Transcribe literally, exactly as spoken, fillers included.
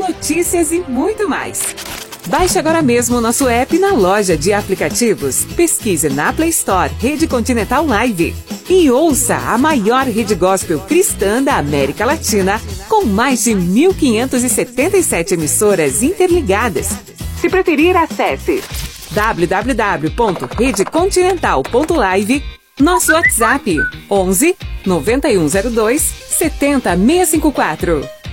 notícias e muito mais. Baixe agora mesmo o nosso app na loja de aplicativos. Pesquise na Play Store Rede Continental Live. E ouça a maior rede gospel cristã da América Latina, com mais de mil quinhentas e setenta e sete emissoras interligadas. Se preferir, acesse w w w ponto rede continental ponto live, nosso WhatsApp onze, nove um zero dois, sete zero seis cinco quatro.